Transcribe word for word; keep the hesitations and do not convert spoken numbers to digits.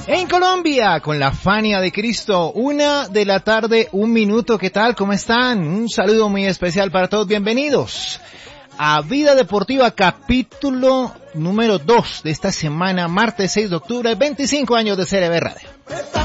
En Colombia, con la Fania de Cristo, una de la tarde, un minuto. ¿Qué tal? ¿Cómo están? Un saludo muy especial para todos. Bienvenidos a Vida Deportiva, capítulo número dos de esta semana, martes seis de octubre, veinticinco años de C R B Radio.